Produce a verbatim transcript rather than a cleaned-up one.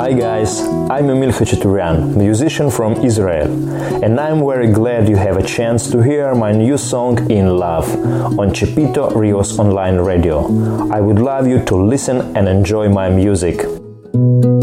Hi guys, I'm Emil Khachaturian, musician from Israel, and I'm very glad you have a chance to hear my new song In Love on Chepito Rios Online Radio. I would love you to listen and enjoy my music.